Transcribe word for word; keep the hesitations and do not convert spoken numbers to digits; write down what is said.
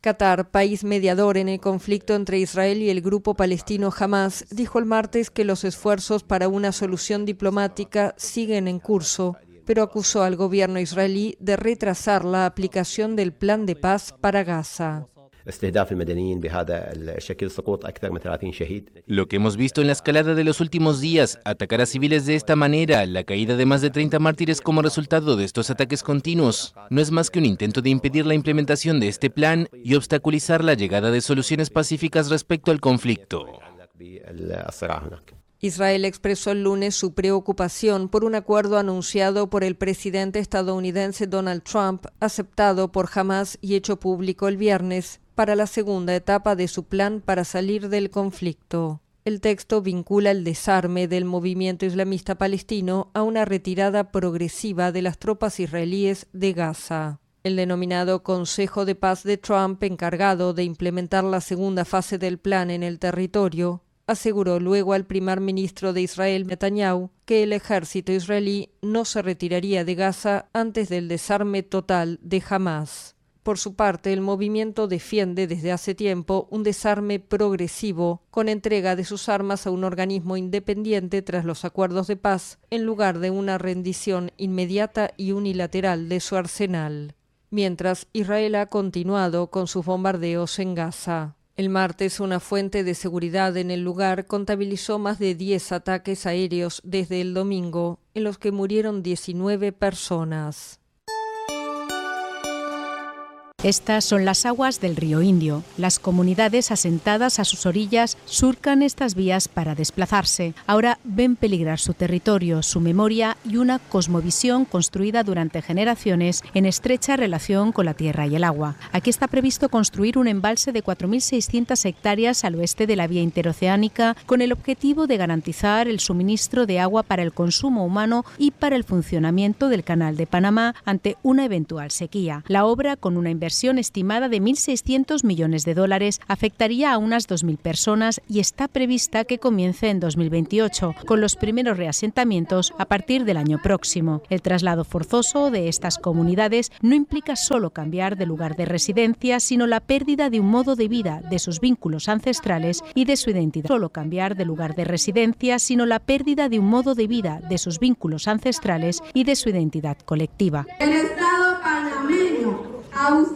Qatar, país mediador en el conflicto entre Israel y el grupo palestino Hamás, dijo el martes que los esfuerzos para una solución diplomática siguen en curso, pero acusó al gobierno israelí de retrasar la aplicación del plan de paz para Gaza. Lo que hemos visto en la escalada de los últimos días, atacar a civiles de esta manera, la caída de más de treinta mártires como resultado de estos ataques continuos, no es más que un intento de impedir la implementación de este plan y obstaculizar la llegada de soluciones pacíficas respecto al conflicto. Israel expresó el lunes su preocupación por un acuerdo anunciado por el presidente estadounidense Donald Trump, aceptado por Hamás y hecho público el viernes, para la segunda etapa de su plan para salir del conflicto. El texto vincula el desarme del movimiento islamista palestino a una retirada progresiva de las tropas israelíes de Gaza. El denominado Consejo de Paz de Trump, encargado de implementar la segunda fase del plan en el territorio, aseguró luego al primer ministro de Israel, Netanyahu, que el ejército israelí no se retiraría de Gaza antes del desarme total de Hamás. Por su parte, el movimiento defiende desde hace tiempo un desarme progresivo con entrega de sus armas a un organismo independiente tras los acuerdos de paz, en lugar de una rendición inmediata y unilateral de su arsenal. Mientras, Israel ha continuado con sus bombardeos en Gaza. El martes, una fuente de seguridad en el lugar contabilizó más de diez ataques aéreos desde el domingo, en los que murieron diecinueve personas. Estas son las aguas del río Indio. Las comunidades asentadas a sus orillas surcan estas vías para desplazarse. Ahora ven peligrar su territorio, su memoria y una cosmovisión construida durante generaciones en estrecha relación con la tierra y el agua. Aquí está previsto construir un embalse de cuatro mil seiscientas hectáreas al oeste de la vía interoceánica con el objetivo de garantizar el suministro de agua para el consumo humano y para el funcionamiento del Canal de Panamá ante una eventual sequía. La obra, con una inversión estimada de mil seiscientos millones de dólares, afectaría a unas dos mil personas y está prevista que comience en dos mil veintiocho, con los primeros reasentamientos a partir del año próximo. El traslado forzoso de estas comunidades no implica solo cambiar de lugar de residencia, sino la pérdida de un modo de vida, de sus vínculos ancestrales y de su identidad. Solo cambiar de lugar de residencia, sino la pérdida de un modo de vida, de sus vínculos ancestrales y de su identidad colectiva. El Estado panameño, a